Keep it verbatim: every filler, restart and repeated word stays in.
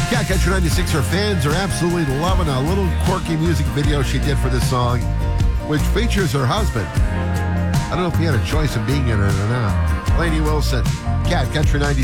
Cat Country ninety-six, her fans are absolutely loving a little quirky music video she did for this song, which features her husband. I don't know if he had a choice of being in it or not. Lainey Wilson, Cat Country ninety-six.